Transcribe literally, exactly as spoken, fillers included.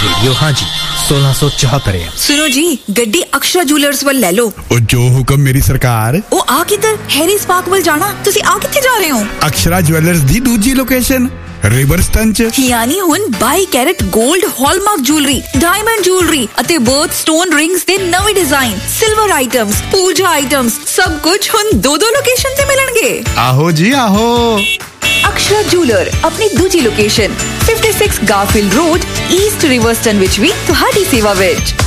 Radio हाँ जी सोलह सौ चौहत्तर। सुनो जी, गड्डी अक्षरा ज्वेलर्स ਵੱਲ ਲੈ ਲਓ। ਉਹ ਜੋ ਹੁਕਮ ਮੇਰੀ ਸਰਕਾਰ। ਉਹ ਆ ਕਿੱਧਰ? ਹੈਰੀਸ ਪਾਰਕ ਵੱਲ ਜਾਣਾ। ਤੁਸੀਂ ਆ ਕਿੱਥੇ ਜਾ ਰਹੇ ਹੋ? ਅਕਸ਼ਰਾ ਜੁਐਲਰਸ ਦੀ ਦੂਜੀ ਲੋਕੇਸ਼ਨ ਰਿਵਰਸਟਨ ਚ। ਯਾਨੀ ਹੁਣ ਬਾਈ ਕੈਰਟ 골ਡ ਹਾਲਮਾਰਕ ਜੁਐਲਰੀ, ਡਾਇਮੰਡ ਜੁਐਲਰੀ ਅਤੇ ਬਰਥ ਸਟੋਨ ਰਿੰਗਸ ਦੇ ਨਵੇਂ ਡਿਜ਼ਾਈਨ, ਸਿਲਵਰ ਆਈਟਮਸ, ਪੂਜਾ ਆਈਟਮਸ, ਸਭ ਕੁਝ ਹੁਣ ਦੋ ਦੋ ਲੋਕੇਸ਼ਨ ਤੇ ਮਿਲਣਗੇ। ਆਹੋ ਜੀ ਆਹੋ। ਅਕਸ਼ਰਾ ਜੁਐਲਰ ਆਪਣੀ ਦੂਜੀ ਲੋਕੇਸ਼ਨ ਛਪਨ ਗਾਰਫੀਲਡ ਰੋਡ, ਈਸਟ ਰਿਵਰਸਟਨ ਵਿੱਚ ਵੀ ਤੁਹਾਡੀ ਸੇਵਾ ਵਿੱਚ।